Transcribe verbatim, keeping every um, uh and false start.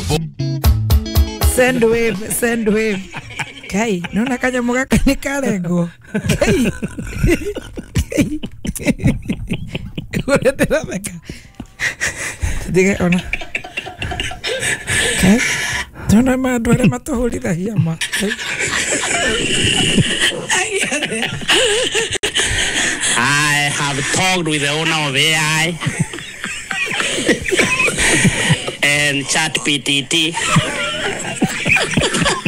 Send wave, send wave. Kai, naona kanyamu gaka ni karengo. Kai. Uretera meka. Diga ona. Kai. Tuna madware matohurira hiama. I have talked with the owner of A I and ChatGPT.